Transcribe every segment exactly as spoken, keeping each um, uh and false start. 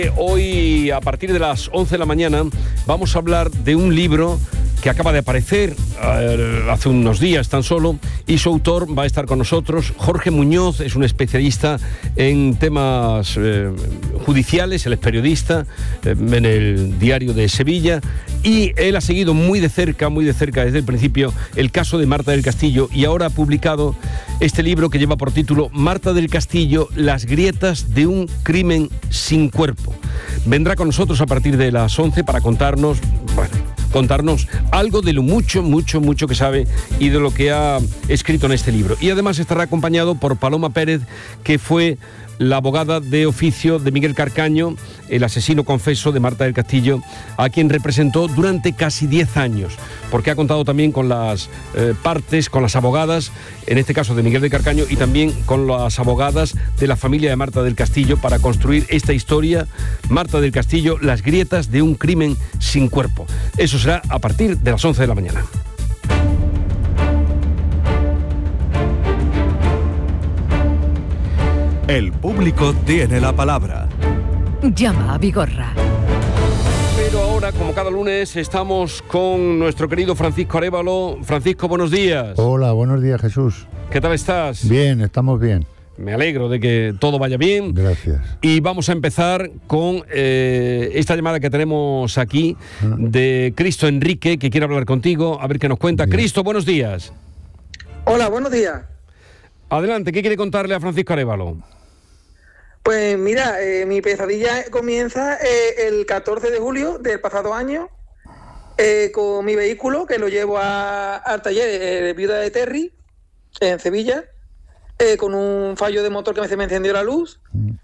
Hoy, a partir de las once de la mañana, vamos a hablar de un libro que acaba de aparecer uh, hace unos días tan solo, y su autor va a estar con nosotros. Jorge Muñoz es un especialista en temas eh, judiciales, él es periodista eh, en el Diario de Sevilla, y él ha seguido muy de cerca, muy de cerca desde el principio, el caso de Marta del Castillo, y ahora ha publicado este libro que lleva por título Marta del Castillo, las grietas de un crimen sin cuerpo. Vendrá con nosotros a partir de las once para contarnos, bueno, contarnos algo de lo mucho, mucho, mucho que sabe y de lo que ha escrito en este libro. Y además estará acompañado por Paloma Pérez, que fue la abogada de oficio de Miguel Carcaño, el asesino confeso de Marta del Castillo, a quien representó durante casi diez años, porque ha contado también con las eh, partes, con las abogadas, en este caso de Miguel de Carcaño, y también con las abogadas de la familia de Marta del Castillo para construir esta historia, Marta del Castillo, las grietas de un crimen sin cuerpo. Eso será a partir de las once de la mañana. El público tiene la palabra. Llama a Vigorra. Pero ahora, como cada lunes, estamos con nuestro querido Francisco Arévalo. Francisco, buenos días. Hola, buenos días, Jesús. ¿Qué tal estás? Bien, estamos bien. Me alegro de que todo vaya bien. Gracias. Y vamos a empezar con eh, esta llamada que tenemos aquí de Cristo Enrique, que quiere hablar contigo, a ver qué nos cuenta. Bien. Cristo, buenos días. Hola, buenos días. Adelante, ¿qué quiere contarle a Francisco Arévalo? Pues mira, eh, mi pesadilla comienza eh, el catorce de julio del pasado año eh, con mi vehículo, que lo llevo a, al taller eh, de Viuda de Terry, en Sevilla, eh, con un fallo de motor que me, se me encendió la luz.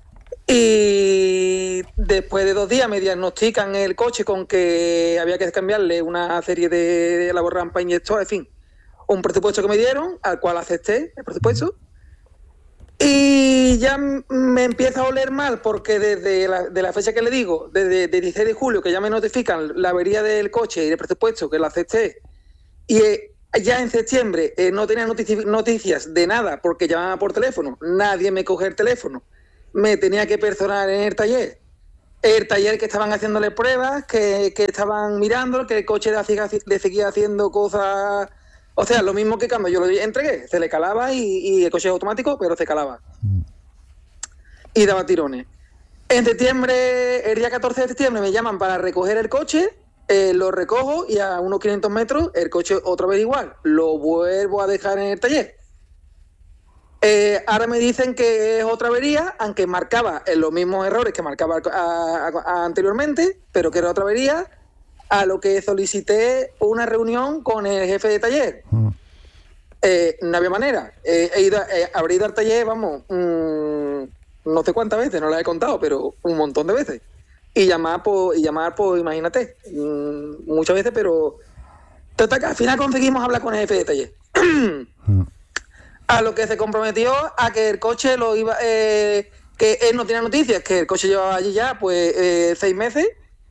Y después de dos días me diagnostican el coche con que había que cambiarle una serie de, de la rampa inyector, en fin, un presupuesto que me dieron, al cual acepté el presupuesto. Y ya me empieza a oler mal porque desde la, de la fecha que le digo, desde el dieciséis de julio, que ya me notifican la avería del coche y el presupuesto, que lo acepté, y eh, ya en septiembre eh, no tenía notici- noticias de nada porque llamaba por teléfono, nadie me coge el teléfono, me tenía que personar en el taller, el taller que estaban haciéndole pruebas, que, que estaban mirando, que el coche le, hacía, le seguía haciendo cosas... O sea, lo mismo que cuando yo lo entregué, se le calaba y, y el coche es automático, pero se calaba. Y daba tirones. En septiembre, el día catorce de septiembre, me llaman para recoger el coche, eh, lo recojo y a unos quinientos metros el coche otra vez igual. Lo vuelvo a dejar en el taller. Eh, ahora me dicen que es otra avería, aunque marcaba los mismos errores que marcaba a, a, a anteriormente, pero que era otra avería. A lo que solicité una reunión con el jefe de taller. Mm. Eh, no había manera. Eh, he ido, eh, habré ido al taller, vamos, mmm, no sé cuántas veces, no las he contado, pero un montón de veces. Y llamar, pues, y llamar, pues, imagínate, mmm, muchas veces, pero... Total, al final conseguimos hablar con el jefe de taller. mm. A lo que se comprometió a que el coche lo iba... Eh, que él no tenía noticias, que el coche llevaba allí ya, pues, eh, seis meses.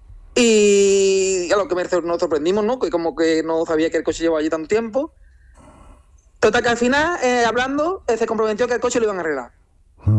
Y a lo que nos sorprendimos, ¿no? Que como que no sabía que el coche llevaba allí tanto tiempo. Total, que al final, eh, hablando, eh, se comprometió que el coche lo iban a arreglar. Uh.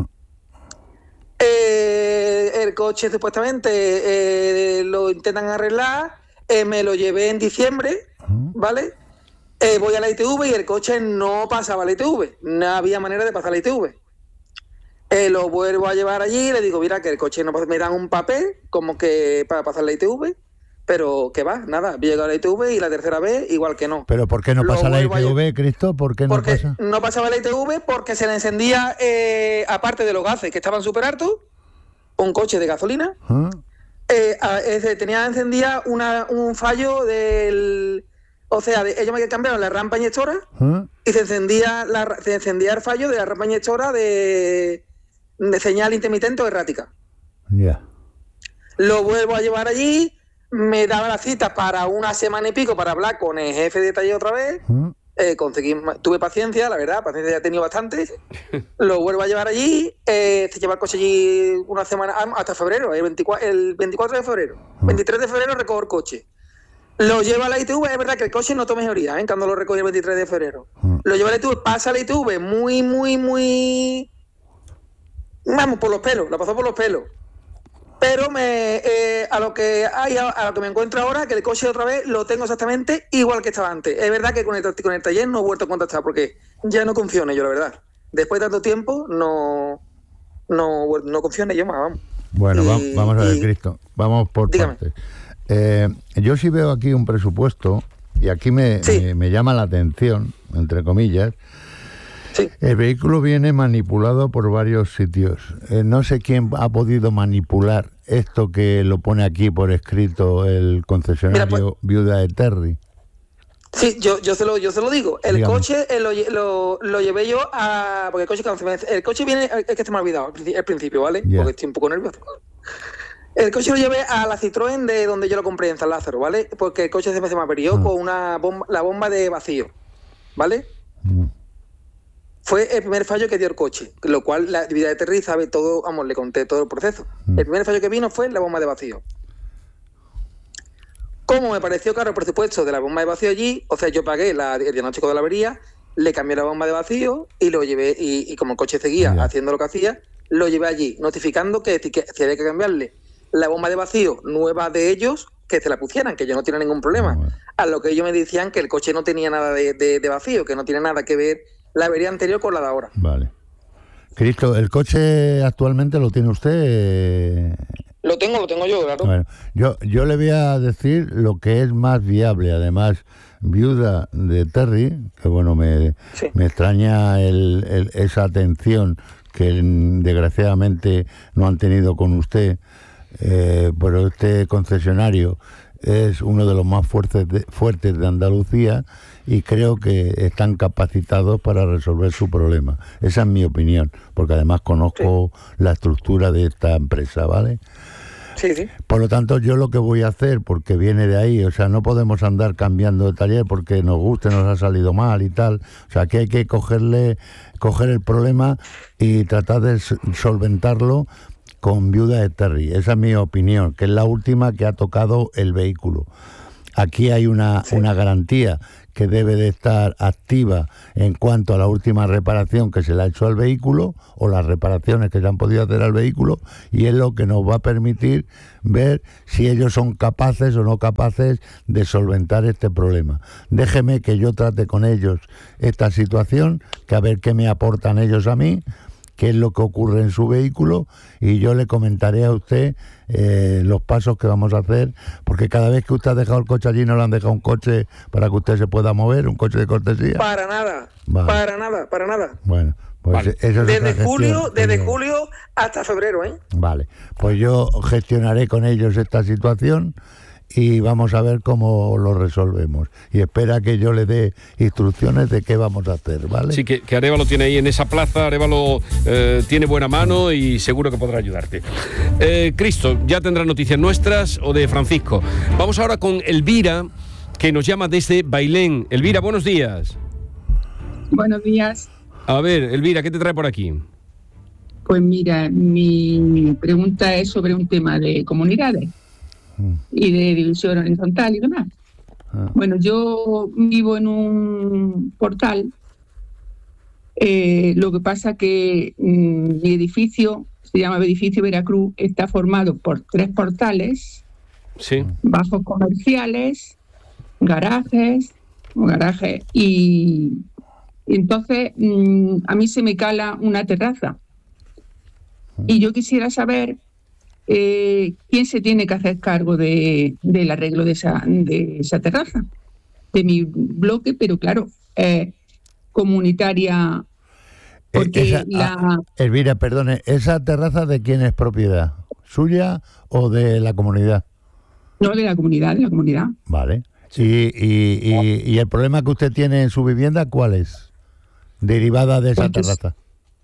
Eh, el coche supuestamente eh, lo intentan arreglar, eh, me lo llevé en diciembre, uh. ¿vale? Eh, voy a la I T V y el coche no pasaba la I T V, no había manera de pasar la I T V. Eh, lo vuelvo a llevar allí y le digo, mira, que el coche no pasa. Me dan un papel como que para pasar la I T V, pero que va, nada, llega a la I T V y la tercera vez igual que no. ¿Pero por qué no lo pasa la I T V, Cristo? ¿Por qué no porque pasa? no pasaba la I T V porque se le encendía, eh, aparte de los gases que estaban súper hartos, un coche de gasolina, ¿Ah? eh, a, eh, tenía encendida una, un fallo del... O sea, de, ellos me cambiaron la rampa inyectora ¿Ah? y se encendía, la, se encendía el fallo de la rampa inyectora de... de señal intermitente o errática. Ya. Yeah. Lo vuelvo a llevar allí, me daba la cita para una semana y pico para hablar con el jefe de taller otra vez. ¿Mm? Eh, conseguí, tuve paciencia, la verdad, paciencia ya he tenido bastante. Lo vuelvo a llevar allí, eh, se lleva el coche allí una semana, hasta febrero, el veinticuatro, el veinticuatro de febrero. ¿Mm? veintitrés de febrero recojo el coche. Lo llevo a la I T V, es verdad que el coche no toma mejoría, ¿eh? Cuando lo recogí el veintitrés de febrero. ¿Mm? Lo llevo a la I T V, pasa a la I T V muy, muy, muy... Vamos, por los pelos, lo pasó por los pelos. Pero me, eh, a lo que hay, a, a lo que me encuentro ahora, que el coche otra vez lo tengo exactamente igual que estaba antes. Es verdad que con el, con el taller no he vuelto a contactar porque ya no confío en ello, la verdad. Después de tanto tiempo, no, no, no confío en ello más, vamos. Bueno, y, va, vamos a ver, y, Cristo, vamos por dígame. partes. Eh, yo sí veo aquí un presupuesto, y aquí me, Sí. me, me llama la atención, entre comillas. Sí. El vehículo viene manipulado por varios sitios. Eh, no sé quién ha podido manipular esto que lo pone aquí por escrito el concesionario Mira, pues, Viuda de Terry. Sí, yo, yo, se lo, yo se lo digo. El Dígame. coche eh, lo, lle- lo, lo llevé yo a... Porque el coche, cuando se me- el coche viene... Es que se me ha olvidado al princi- al principio, ¿vale? Ya. Porque estoy un poco nervioso. El coche lo llevé a la Citroën de donde yo lo compré en San Lázaro, ¿vale? Porque el coche se me, se me averió Ah. con una bomba, la bomba de vacío, ¿vale? Mm. Fue el primer fallo que dio el coche, lo cual la Vida de Terry sabe todo, vamos, le conté todo el proceso. Mm. El primer fallo que vino fue la bomba de vacío. Como me pareció caro el presupuesto de la bomba de vacío allí, o sea, yo pagué la, el diagnóstico de la avería, le cambié la bomba de vacío y lo llevé, y, y como el coche seguía Ya. haciendo lo que hacía, lo llevé allí, notificando que, que, que había que cambiarle la bomba de vacío nueva de ellos, que se la pusieran, que yo no tenía ningún problema. Bueno. A lo que ellos me decían que el coche no tenía nada de, de, de vacío, que no tiene nada que ver la avería anterior con la de ahora. Vale. Cristo, ¿el coche actualmente lo tiene usted? Eh, Lo tengo, lo tengo yo, claro. Bueno, yo, yo le voy a decir lo que es más viable. Además, Viuda de Terry, que bueno, me, Sí. me extraña el, el- esa atención que mm, desgraciadamente no han tenido con usted, eh, pero este concesionario es uno de los más fuertes de, fuertes de Andalucía y creo que están capacitados para resolver su problema. Esa es mi opinión, porque además conozco la estructura de esta empresa, ¿vale? Sí, sí. Por lo tanto, yo lo que voy a hacer, porque viene de ahí, o sea, no podemos andar cambiando de taller porque nos guste, nos ha salido mal y tal. O sea, que hay que cogerle, coger el problema y tratar de s- solventarlo con Viuda de Terry. Esa es mi opinión, que es la última que ha tocado el vehículo. Aquí hay una, Sí. una garantía que debe de estar activa en cuanto a la última reparación que se le ha hecho al vehículo o las reparaciones que se han podido hacer al vehículo, y es lo que nos va a permitir ver si ellos son capaces o no capaces de solventar este problema. Déjeme que yo trate con ellos esta situación, que a ver qué me aportan ellos a mí, qué es lo que ocurre en su vehículo, y yo le comentaré a usted eh, los pasos que vamos a hacer, porque cada vez que usted ha dejado el coche allí, no le han dejado un coche para que usted se pueda mover, un coche de cortesía. Para nada, Vale. para nada, para nada. Bueno, pues Vale. eso es otra Desde gestión julio, que desde yo- julio hasta febrero, ¿eh? Vale, pues yo gestionaré con ellos esta situación y vamos a ver cómo lo resolvemos. Y espera que yo le dé instrucciones de qué vamos a hacer, ¿vale? Sí, que, que Arévalo tiene ahí en esa plaza, Arévalo eh, tiene buena mano y seguro que podrá ayudarte. Eh, Cristo, ya tendrá noticias nuestras o de Francisco. Vamos ahora con Elvira, que nos llama desde Bailén. Elvira, buenos días. Buenos días. A ver, Elvira, ¿qué te trae por aquí? Pues mira, mi pregunta es sobre un tema de comunidades y de división horizontal y demás. Ah. Bueno, yo vivo en un portal, eh, lo que pasa que mm, mi edificio, se llama edificio Veracruz, está formado por tres portales, Sí. bajos comerciales, garajes, garajes y entonces mm, a mí se me cala una terraza y yo quisiera saber eh, quién se tiene que hacer cargo de, del arreglo de esa, de esa terraza, de mi bloque, pero claro, eh, comunitaria, porque Eh, esa- la... ah, Elvira, perdone, ¿esa terraza de quién es propiedad? ¿Suya o de la comunidad? No, de la comunidad, de la comunidad. Vale. Y, y, y, y el problema que usted tiene en su vivienda, ¿cuál es? Derivada de esa Pues que es- terraza.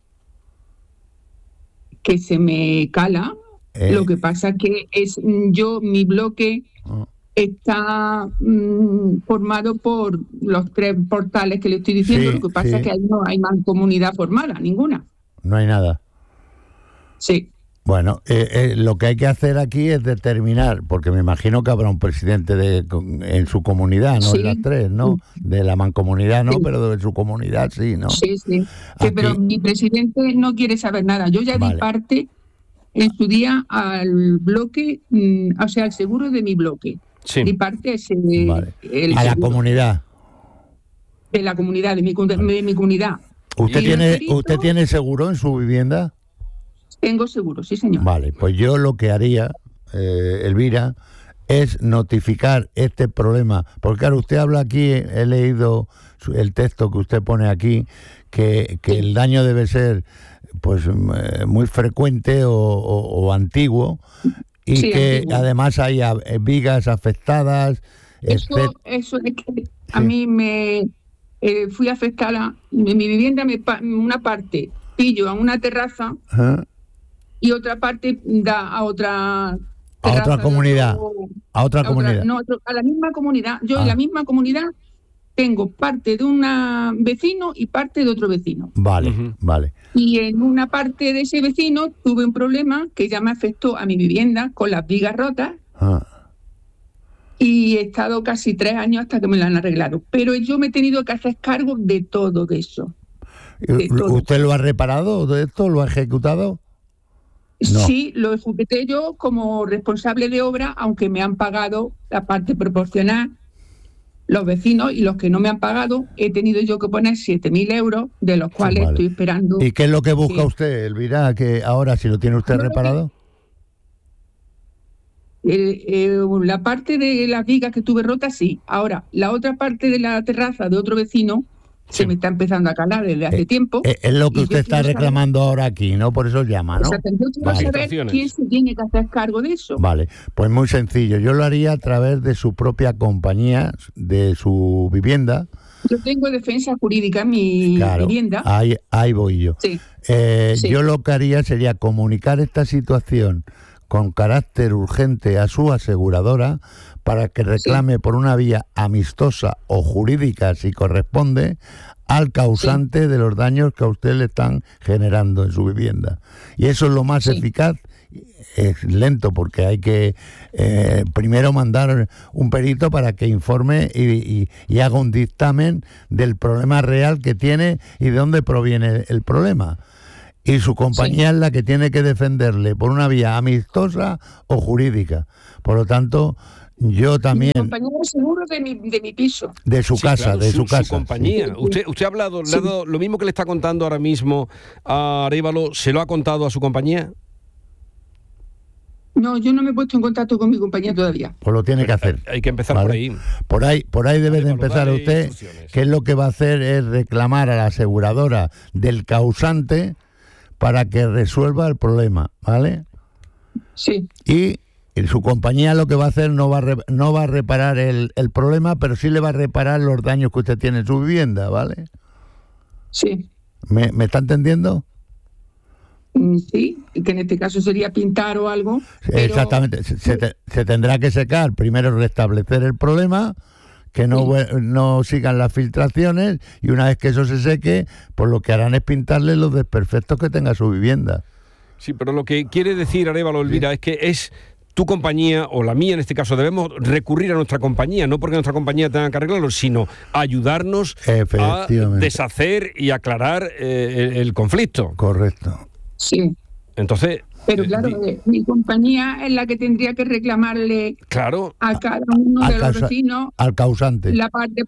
Que se me cala. Eh. Lo que pasa que es mm, yo, mi bloque Oh, está mm, formado por los tres portales que le estoy diciendo. Sí, Lo que pasa sí. es que ahí no hay mancomunidad formada, ninguna. no hay nada. Sí. Bueno, eh, eh, lo que hay que hacer aquí es determinar, porque me imagino que habrá un presidente de, en su comunidad, no Sí. en las tres, ¿no? De la mancomunidad no, Sí. pero de su comunidad sí, ¿no? Sí, sí. Que, Aquí- pero mi presidente no quiere saber nada. Yo ya Vale. di parte en su día al bloque, mm, o sea, al seguro de mi bloque. Sí. Y parte ese, Vale. el A la seguro comunidad. de la comunidad, de mi, de mi comunidad. ¿Usted Y tiene, el perito- ¿Usted tiene seguro en su vivienda? Tengo seguro, sí, señor. Vale, pues yo lo que haría, eh, Elvira, es notificar este problema. Porque claro, usted habla aquí, he leído su- el texto que usted pone aquí, que, que Sí. el daño debe ser pues eh, muy frecuente o, o- o antiguo, y Sí, que antiguo. además hay a- vigas afectadas, Eso, etcétera. eso es que a Sí. mí me eh, fui afectada. En mi vivienda, me, pa- una parte pillo a una terraza Ajá. y otra parte da a otra A terraza otra de comunidad. otro- A otra a otra- comunidad. no, otro- a la misma comunidad. Yo Ah. en la misma comunidad tengo parte de un vecino y parte de otro vecino. Vale, Ujú. vale. Y en una parte de ese vecino tuve un problema que ya me afectó a mi vivienda con las vigas rotas. Ah. Y he estado casi tres años hasta que me lo han arreglado. Pero yo me he tenido que hacer cargo de todo eso. de todo. ¿Usted lo ha reparado de esto? ¿Lo ha ejecutado? No. Sí, lo ejecuté yo como responsable de obra, aunque me han pagado la parte proporcional los vecinos, y los que no me han pagado he tenido yo que poner siete mil euros, de los cuales Vale. estoy esperando. ¿Y qué es lo que busca Sí. usted, Elvira? Que ahora, si lo tiene usted No, reparado. Eh, eh, la parte de las vigas que tuve rotas, sí. Ahora, la otra parte de la terraza de otro vecino Sí. se me está empezando a calar desde hace Eh, tiempo. Eh, Es lo que Y usted yo está quiero saber- reclamando ahora aquí, ¿no? Por eso llama, ¿no? Exacto, yo quiero Vale. saber Situaciones. quién se tiene que hacer cargo de eso. Vale, pues muy sencillo. Yo lo haría a través de su propia compañía, de su vivienda. Yo tengo defensa jurídica en mi Claro, vivienda. ahí, ahí voy yo. Sí, Eh, Sí. Yo lo que haría sería comunicar esta situación con carácter urgente a su aseguradora para que reclame por una vía amistosa o jurídica, si corresponde, al causante de los daños que a usted le están generando en su vivienda. Y eso es lo más Sí. eficaz. Es lento porque hay que eh, primero mandar un perito para que informe y, y- y haga un dictamen del problema real que tiene y de dónde proviene el problema. Y su compañía es la que tiene que defenderle por una vía amistosa o jurídica. Por lo tanto, yo mi también, compañero de seguro de mi, de mi piso. de su Sí, casa, claro, de su, casa. compañía. sí. Usted, usted ha hablado, le Sí. ha dado lo mismo que le está contando ahora mismo a Arévalo, ¿se lo ha contado a su compañía? No, yo no me he puesto en contacto con mi compañía todavía. Pues lo tiene que hacer. Hay que empezar Vale. por ahí. Por ahí, por ahí debe de Arévalo, empezar dale usted, instrucciones. que es lo que va a hacer es reclamar a la aseguradora del causante para que resuelva el problema, ¿vale? Sí, Y su compañía lo que va a hacer no va a, re- no va a reparar el, el problema, pero sí le va a reparar los daños que usted tiene en su vivienda, ¿vale? sí, ¿Me, me está entendiendo? mm, sí, que en este caso sería pintar o algo. pero- Exactamente. Se, se te- se tendrá que secar, primero restablecer el problema, que no, Sí. vue- no sigan las filtraciones, y una vez que eso se seque, pues lo que harán es pintarle los desperfectos que tenga su vivienda. Sí, pero lo que quiere decir Arévalo, Elvira, es que es tu compañía, o la mía en este caso, debemos recurrir a nuestra compañía, no porque nuestra compañía tenga que arreglarlo, sino ayudarnos a Efectivamente. deshacer y aclarar eh, el, el conflicto. Correcto. Sí, Entonces, pero eh, claro, di- eh, mi compañía es la que tendría que reclamarle claro, a cada uno Al de los causa- vecinos Al causante. la parte.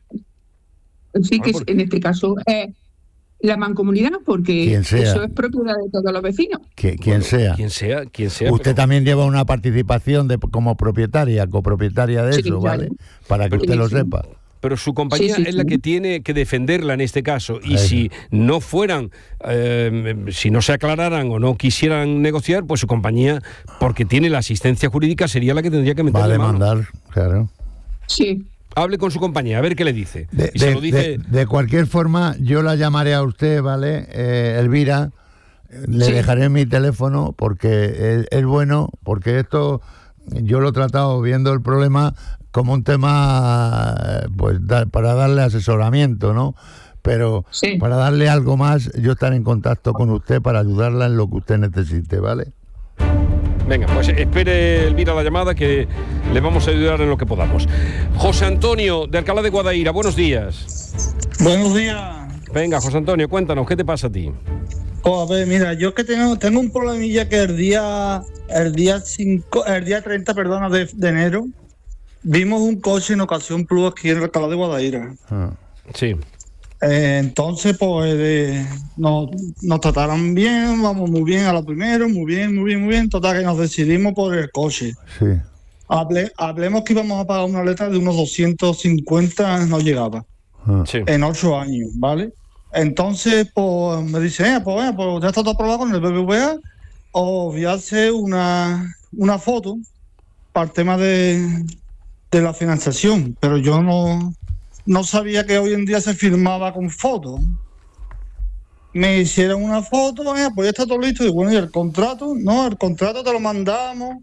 Sí, que Ah, porque- en este caso es la mancomunidad, porque Quien sea. eso es propiedad de todos los vecinos. Que, quien bueno, sea. quien sea, quien sea. Usted pero- también lleva una participación de, como propietaria, copropietaria de Sí, eso, claro. ¿vale? Para que Sí, usted lo sí. sepa. Pero su compañía Sí, sí, es la sí. que tiene que defenderla en este caso. Y Eso. si no fueran, eh, si no se aclararan o no quisieran negociar, pues su compañía, porque tiene la asistencia jurídica, sería la que tendría que Va a meterle mano. demandar, claro. Sí, Hable con su compañía, a ver qué le dice. De, y se de- lo dice. de- de cualquier forma, yo la llamaré a usted, ¿vale? Eh, Elvira, le Sí. dejaré mi teléfono porque es, es bueno, porque esto yo lo he tratado viendo el problema como un tema, eh, pues da- para darle asesoramiento, ¿no? Pero Sí. para darle algo más, yo estaré en contacto con usted para ayudarla en lo que usted necesite, ¿vale? Venga, pues espere, Elvira, la llamada, que le vamos a ayudar en lo que podamos. José Antonio, de Alcalá de Guadaira, buenos días. Buenos días. Venga, José Antonio, cuéntanos, ¿qué te pasa a ti? Pues a ver, mira, yo es que tengo, tengo un problemilla que el día el día cinco, el día treinta, perdona, de, de enero, vimos un coche en Ocasión Plus aquí en el Alcalá de Guadaira. Ah. Sí. Eh, entonces, pues, eh, nos, nos trataron bien, vamos muy bien a lo primero, muy bien, muy bien, muy bien. Total, que nos decidimos por el coche. Sí. Hable, hablemos que íbamos a pagar una letra de unos doscientos cincuenta, no llegaba. Ah. Sí. En ocho años, ¿vale? Entonces, pues, me dice, eh, pues, bueno, pues ya está todo aprobado con el B B V A, os voy a hacer una, una foto para el tema de, de la financiación, pero yo no, no sabía que hoy en día se firmaba con fotos. Me hicieron una foto, eh, pues ya está todo listo, y bueno, ¿y el contrato? No, el contrato te lo mandamos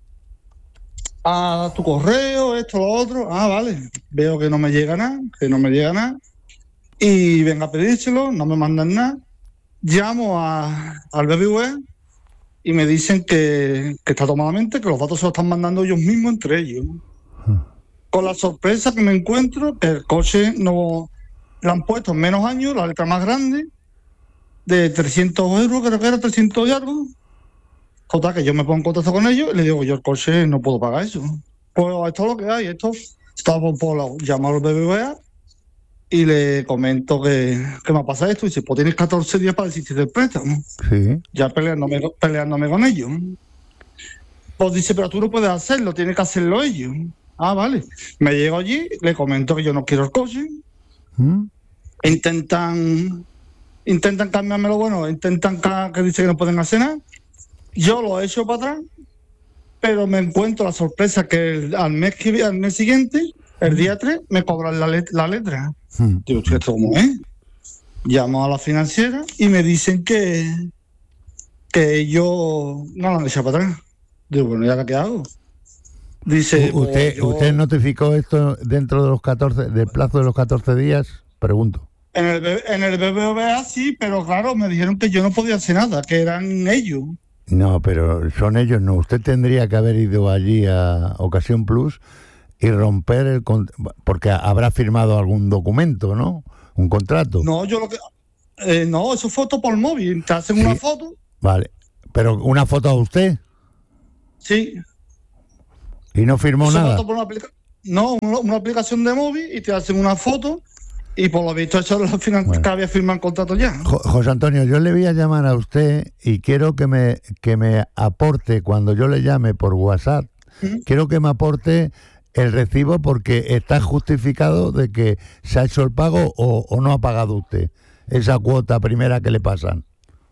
a tu correo, esto, lo otro. Ah, vale, veo que no me llega nada, que no me llega nada. Y venga a pedírselo, no me mandan nada. Llamo a, al B B V A y me dicen que, que está tomadamente, que los datos se los están mandando ellos mismos entre ellos. Con la sorpresa que me encuentro, que el coche no le han puesto en menos años, la letra más grande, de trescientos euros, creo que era trescientos y algo. Total, que yo me pongo en contacto con ellos y le digo, yo el coche no puedo pagar eso. Pues esto es lo que hay, esto está por, por la, llamo al B B V A y le comento que, que me ha pasado esto, y dice, pues tienes catorce días para desistir del préstamo. Sí. Ya peleándome, peleándome con ellos. Pues dice, pero tú no puedes hacerlo, tienes que hacerlo ellos. Ah, vale. Me llego allí, le comento que yo no quiero el coche. ¿Mm? Intentan intentan cambiármelo, bueno, intentan ca- que dice que no pueden hacer nada. Yo lo he hecho para atrás, pero me encuentro la sorpresa que el- al mes que al mes siguiente, el día tres, me cobran la, let- la letra. ¿Mm? Digo, ¿esto cómo es? Llamo a la financiera y me dicen que que ellos no lo han echado para atrás. Digo, bueno, ¿y ahora qué hago? Dice, U- ¿Usted, pues yo- ¿Usted notificó esto dentro de los catorce, del plazo de los catorce días? Pregunto. En el, B- en el B B V A sí, pero claro, me dijeron que yo no podía hacer nada, que eran ellos. No, pero son ellos, no. Usted tendría que haber ido allí a Ocasión Plus y romper el... con- porque habrá firmado algún documento, ¿no? Un contrato. No, yo lo que... eh, no, eso es foto por móvil. Te hacen Sí. una foto, Vale. Pero una foto a usted sí. y no firmó Eso nada. foto por una aplica- no, una, una aplicación de móvil y te hacen una foto y por lo visto eso es la final Bueno. que había firmado el contrato ya. Jo- José Antonio, yo le voy a llamar a usted y quiero que me, que me aporte, cuando yo le llame por WhatsApp, Ujú. quiero que me aporte el recibo porque está justificado de que se ha hecho el pago o, o no ha pagado usted esa cuota primera que le pasan.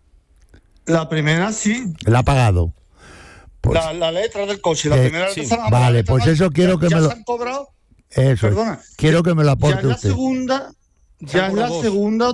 La primera sí, ¿La ha pagado? Pues la, la letra del coche, la Eh, primera sí. letra se la- Vale, la letra pues no- eso quiero ya- que ya me lo- se han cobrado, eso, es. perdona, Quiero que me lo ya aporte es la usted. segunda, Se ya han es la cobrado dos. segunda,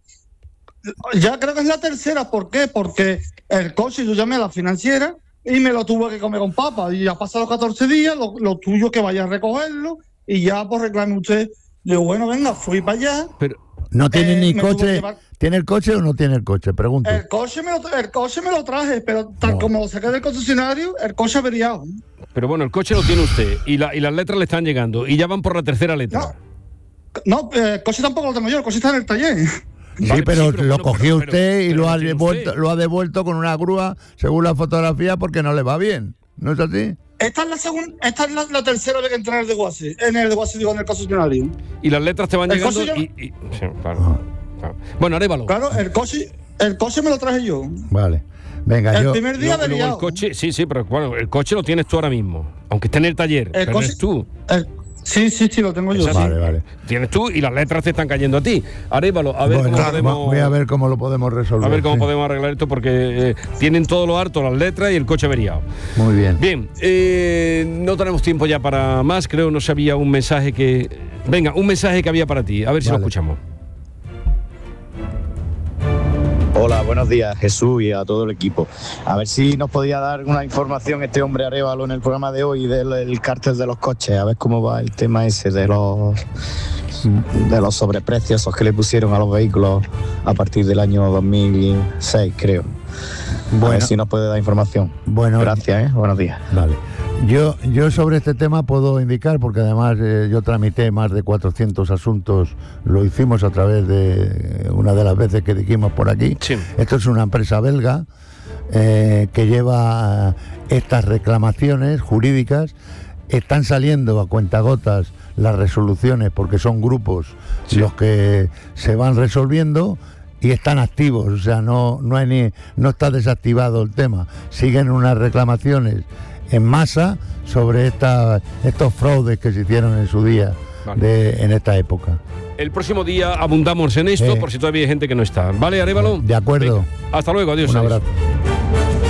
ya creo que es la tercera. ¿Por qué? Porque el coche yo llamé a la financiera y me lo tuve que comer con papa y ya pasaron catorce días, lo, lo tuyo que vaya a recogerlo y ya pues reclame usted. Digo, bueno, venga, fui para allá. Pero, ¿No tiene eh, ni me tuvo que coche? llevar- ¿Tiene el coche o no tiene el coche? Pregunto. El coche me lo, tra- el coche me lo traje, pero tal No. como lo saqué del concesionario, el coche averiado. pero bueno, el coche lo tiene usted y, la, y las letras le están llegando y ya van por la tercera letra. No, eh, el coche tampoco lo tengo yo, el coche está en el taller. Sí, Vale, pero, sí, pero lo bueno, cogió pero- usted y pero lo lo ha tiene devuelto, usted. lo ha devuelto con una grúa según la fotografía porque no le va bien. ¿No es así? Esta es la segunda, esta es la, la tercera vez que entra en el desguace, en el desguace, digo, en el concesionario. Y las letras te van El llegando coche ya- y, y- sí, claro, claro. Bueno, Arévalo. Claro, el coche, el coche me lo traje yo. Vale. Venga, El yo... primer día Luego- luego el averiado. coche, sí, sí, pero bueno, el coche lo tienes tú ahora mismo, aunque esté en el taller, El pero coche- eres tú. El- sí, sí, sí, lo tengo yo. Es así. Vale, vale. Tienes tú y las letras te están cayendo a ti. Arévalo, a ver Bueno, cómo va- podemos. voy a ver cómo lo podemos resolver. a ver cómo sí. podemos arreglar esto porque eh, tienen todo lo harto, las letras y el coche averiado. Muy bien. Bien, eh, no tenemos tiempo ya para más, creo no se había un mensaje que... Venga, un mensaje que había para ti, a ver si lo Vale. escuchamos. Hola, buenos días Jesús y a todo el equipo. A ver si nos podía dar una información este hombre Arévalo en el programa de hoy del del cártel de los coches, a ver cómo va el tema ese de los de los sobreprecios esos que le pusieron a los vehículos a partir del año dos mil seis, creo. A Bueno. ver si nos puede dar información. Bueno, Gracias, ¿eh? Buenos días. Vale. Yo, yo sobre este tema puedo indicar, porque además eh, yo tramité más de cuatrocientos asuntos, lo hicimos a través de una de las veces que dijimos por aquí. Sí. Esto es una empresa belga eh, que lleva estas reclamaciones jurídicas. Están saliendo a cuentagotas las resoluciones porque son grupos Sí. los que se van resolviendo y están activos, o sea, no, no, hay ni, no está desactivado el tema. Siguen unas reclamaciones en masa sobre esta, estos fraudes que se hicieron en su día, Vale. de, en esta época. El próximo día abundamos en esto, Eh. por si todavía hay gente que no está. ¿Vale, Arévalo? De acuerdo. Venga, hasta luego, adiós. Un adiós. abrazo.